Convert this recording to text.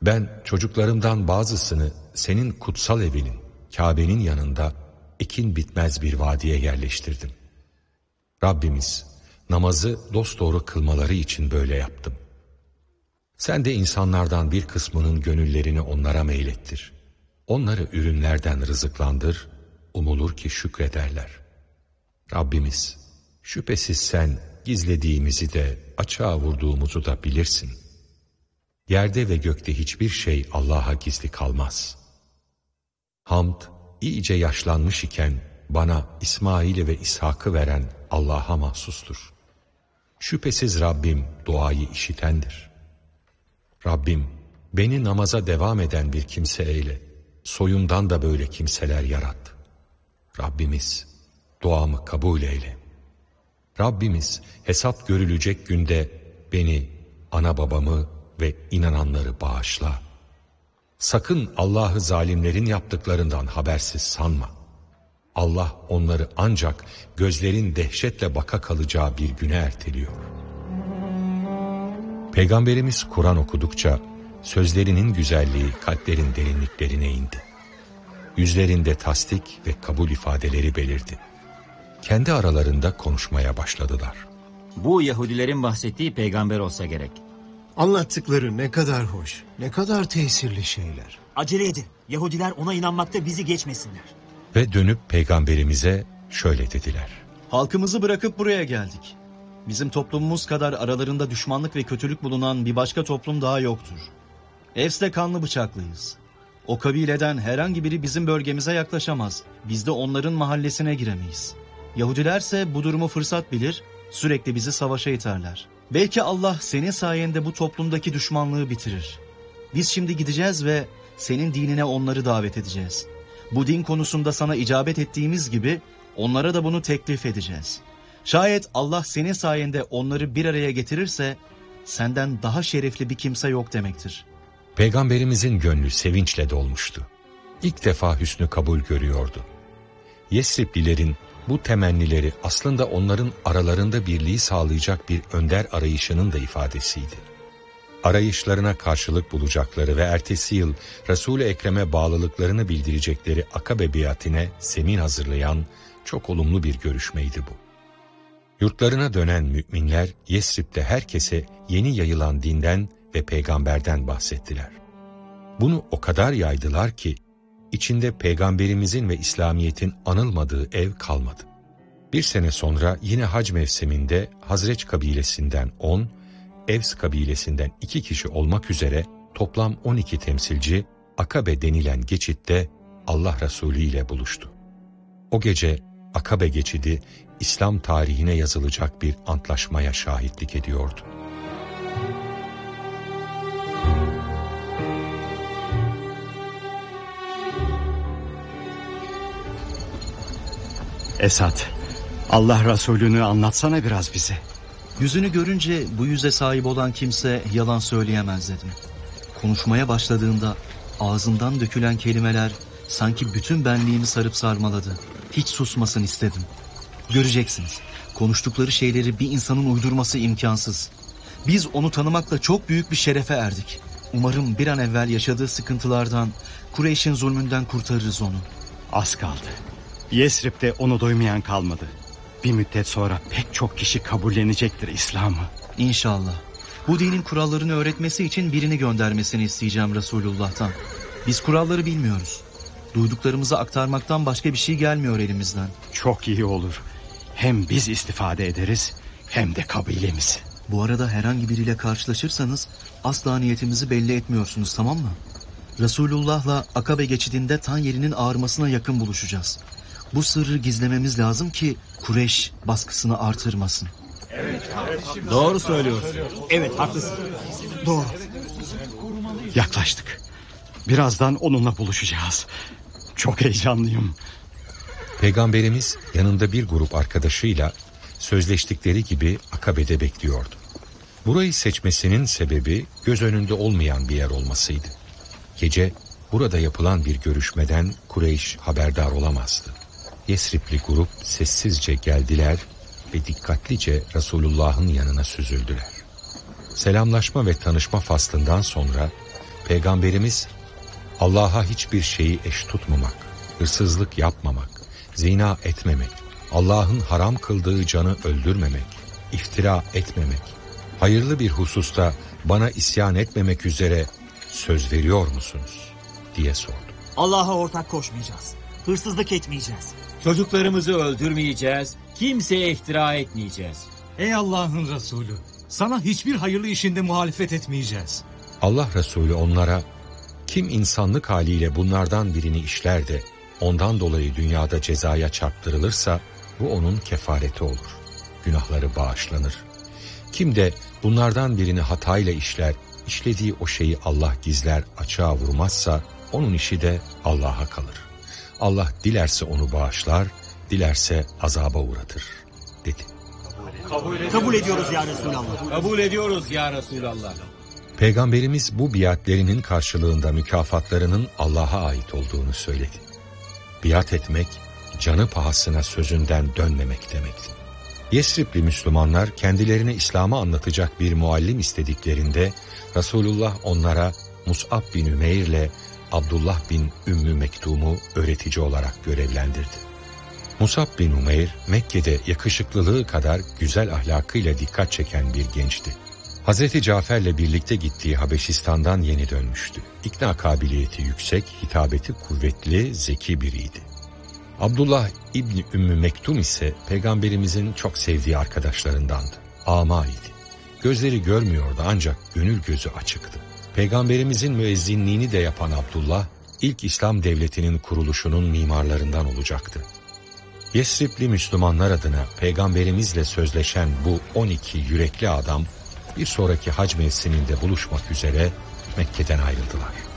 Ben çocuklarımdan bazısını senin kutsal evinin, Kabe'nin yanında ekin bitmez bir vadiye yerleştirdim. Rabbimiz, namazı dosdoğru kılmaları için böyle yaptım. Sen de insanlardan bir kısmının gönüllerini onlara meylettir. Onları ürünlerden rızıklandır, umulur ki şükrederler. Rabbimiz, şüphesiz sen gizlediğimizi de açığa vurduğumuzu da bilirsin. Yerde ve gökte hiçbir şey Allah'a gizli kalmaz. Hamd, iyice yaşlanmış iken bana İsmail'i ve İshak'ı veren Allah'a mahsustur. Şüphesiz Rabbim duayı işitendir. Rabbim, beni namaza devam eden bir kimse eyle. Soyumdan da böyle kimseler yarat. Rabbimiz, duamı kabul eyle. Rabbimiz, hesap görülecek günde beni, ana babamı ve inananları bağışla. Sakın Allah'ı zalimlerin yaptıklarından habersiz sanma. Allah onları ancak gözlerin dehşetle baka kalacağı bir güne erteliyor. Peygamberimiz Kur'an okudukça sözlerinin güzelliği kalplerin derinliklerine indi. Yüzlerinde tasdik ve kabul ifadeleri belirdi. Kendi aralarında konuşmaya başladılar. Bu Yahudilerin bahsettiği peygamber olsa gerek. Anlattıkları ne kadar hoş, ne kadar tesirli şeyler. Acele edin. Yahudiler ona inanmakta bizi geçmesinler. Ve dönüp peygamberimize şöyle dediler. Halkımızı bırakıp buraya geldik. Bizim toplumumuz kadar aralarında düşmanlık ve kötülük bulunan bir başka toplum daha yoktur. Evs'le kanlı bıçaklıyız. O kabileden herhangi biri bizim bölgemize yaklaşamaz. Biz de onların mahallesine giremeyiz. Yahudilerse bu durumu fırsat bilir, sürekli bizi savaşa iterler. Belki Allah senin sayende bu toplumdaki düşmanlığı bitirir. Biz şimdi gideceğiz ve senin dinine onları davet edeceğiz. Bu din konusunda sana icabet ettiğimiz gibi onlara da bunu teklif edeceğiz. Şayet Allah senin sayende onları bir araya getirirse senden daha şerefli bir kimse yok demektir. Peygamberimizin gönlü sevinçle dolmuştu. İlk defa hüsnü kabul görüyordu. Yesriplilerin bu temennileri aslında onların aralarında birliği sağlayacak bir önder arayışının da ifadesiydi. Arayışlarına karşılık bulacakları ve ertesi yıl Resul-i Ekrem'e bağlılıklarını bildirecekleri Akabe biatine zemin hazırlayan çok olumlu bir görüşmeydi bu. Yurtlarına dönen müminler Yesrib'de herkese yeni yayılan dinden ve peygamberden bahsettiler. Bunu o kadar yaydılar ki içinde peygamberimizin ve İslamiyet'in anılmadığı ev kalmadı. Bir sene sonra yine hac mevsiminde Hazreç kabilesinden 10, Evs kabilesinden 2 kişi olmak üzere toplam 12 temsilci Akabe denilen geçitte Allah Resulü ile buluştu. O gece Akabe geçidi İslam tarihine yazılacak bir antlaşmaya şahitlik ediyordu. Esad, Allah Resulü'nü anlatsana biraz bize. Yüzünü görünce bu yüze sahip olan kimse yalan söyleyemez dedim. Konuşmaya başladığında ağzından dökülen kelimeler sanki bütün benliğimi sarıp sarmaladı. Hiç susmasın istedim. Göreceksiniz, konuştukları şeyleri bir insanın uydurması imkansız. Biz onu tanımakla çok büyük bir şerefe erdik. Umarım bir an evvel yaşadığı sıkıntılardan, Kureyş'in zulmünden kurtarırız onu. Az kaldı. Yesrib'de onu duymayan kalmadı. Bir müddet sonra pek çok kişi kabullenecektir İslam'ı. İnşallah. Bu dinin kurallarını öğretmesi için birini göndermesini isteyeceğim Resulullah'tan. Biz kuralları bilmiyoruz. Duyduklarımızı aktarmaktan başka bir şey gelmiyor elimizden. Çok iyi olur. Hem biz istifade ederiz hem de kabilemiz. Bu arada herhangi biriyle karşılaşırsanız asla niyetimizi belli etmiyorsunuz, tamam mı? Resulullah'la Akabe geçidinde tan yerinin ağarmasına yakın buluşacağız. Bu sırrı gizlememiz lazım ki Kureyş baskısını artırmasın. Doğru söylüyorsun. Evet, haklısın. Doğru. Yaklaştık. Birazdan onunla buluşacağız. Çok heyecanlıyım. Peygamberimiz yanında bir grup arkadaşıyla sözleştikleri gibi Akabe'de bekliyordu. Burayı seçmesinin sebebi göz önünde olmayan bir yer olmasıydı. Gece burada yapılan bir görüşmeden Kureyş haberdar olamazdı. Yesribli grup sessizce geldiler ve dikkatlice Resulullah'ın yanına süzüldüler. Selamlaşma ve tanışma faslından sonra Peygamberimiz Allah'a hiçbir şeyi eş tutmamak, hırsızlık yapmamak, zina etmemek, Allah'ın haram kıldığı canı öldürmemek, iftira etmemek, hayırlı bir hususta bana isyan etmemek üzere söz veriyor musunuz diye sordu. Allah'a ortak koşmayacağız. Hırsızlık etmeyeceğiz. Çocuklarımızı öldürmeyeceğiz, kimseye iftira etmeyeceğiz. Ey Allah'ın Resulü, sana hiçbir hayırlı işinde muhalefet etmeyeceğiz. Allah Resulü onlara, kim insanlık haliyle bunlardan birini işler de ondan dolayı dünyada cezaya çarptırılırsa bu onun kefareti olur. Günahları bağışlanır. Kim de bunlardan birini hatayla işler, işlediği o şeyi Allah gizler, açığa vurmazsa onun işi de Allah'a kalır. Allah dilerse onu bağışlar, dilerse azaba uğratır dedi. Kabul ediyoruz ya Resulallah. Kabul ediyoruz ya Resulallah. Peygamberimiz bu biatlerinin karşılığında mükafatlarının Allah'a ait olduğunu söyledi. Biat etmek, canı pahasına sözünden dönmemek demekti. Yesribli Müslümanlar kendilerine İslam'ı anlatacak bir muallim istediklerinde Resulullah onlara Mus'ab bin Ümeyr ile Abdullah bin Ümmü Mektum'u öğretici olarak görevlendirdi. Mus'ab bin Ümeyr Mekke'de yakışıklılığı kadar güzel ahlakıyla dikkat çeken bir gençti. Hazreti Cafer'le birlikte gittiği Habeşistan'dan yeni dönmüştü. İkna kabiliyeti yüksek, hitabeti kuvvetli, zeki biriydi. Abdullah İbni Ümmü Mektum ise Peygamberimizin çok sevdiği arkadaşlarındandı. Ama idi. Gözleri görmüyordu ancak gönül gözü açıktı. Peygamberimizin müezzinliğini de yapan Abdullah, ilk İslam devletinin kuruluşunun mimarlarından olacaktı. Yesribli Müslümanlar adına Peygamberimizle sözleşen bu 12 yürekli adam, bir sonraki hac mevsiminde buluşmak üzere Mekke'den ayrıldılar.